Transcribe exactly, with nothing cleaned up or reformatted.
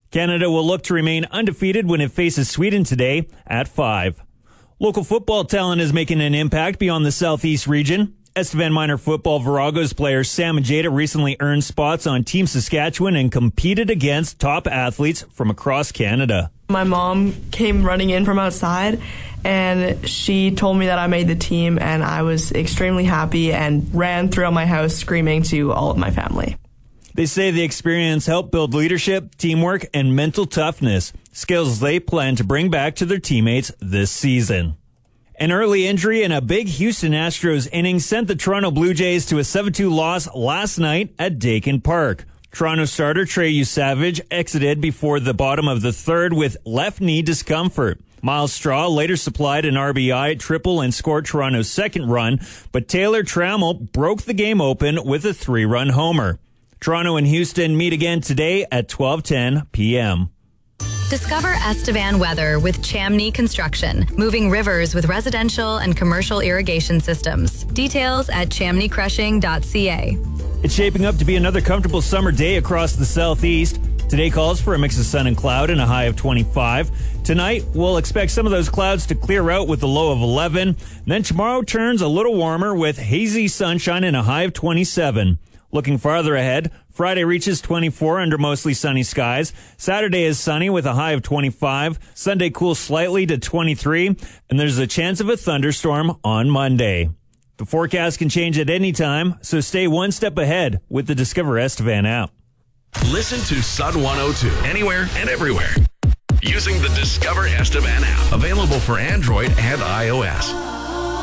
Canada will look to remain undefeated when it faces Sweden today at five. Local football talent is making an impact beyond the Southeast region. Estevan Minor football Viragos player Sam Majeda recently earned spots on Team Saskatchewan and competed against top athletes from across Canada. My mom came running in from outside and she told me that I made the team, and I was extremely happy and ran throughout my house screaming to all of my family. They say the experience helped build leadership, teamwork, and mental toughness, skills they plan to bring back to their teammates this season. An early injury in a big Houston Astros inning sent the Toronto Blue Jays to a seven two loss last night at Dakin Park. Toronto starter Trey Savage exited before the bottom of the third with left knee discomfort. Miles Straw later supplied an R B I triple and scored Toronto's second run, but Taylor Trammell broke the game open with a three-run homer. Toronto and Houston meet again today at twelve ten p.m. Discover Estevan weather with Chamney Construction, moving rivers with residential and commercial irrigation systems. Details at chamney crushing dot c a. It's shaping up to be another comfortable summer day across the southeast. Today calls for a mix of sun and cloud and a high of twenty-five. Tonight, we'll expect some of those clouds to clear out with a low of eleven. Then tomorrow turns a little warmer with hazy sunshine and a high of twenty-seven. Looking farther ahead, Friday reaches twenty-four under mostly sunny skies. Saturday is sunny with a high of twenty-five. Sunday cools slightly to twenty-three. And there's a chance of a thunderstorm on Monday. The forecast can change at any time, so stay one step ahead with the Discover Estevan app. Listen to Sun one oh two anywhere and everywhere using the Discover Estevan app. Available for Android and iOS.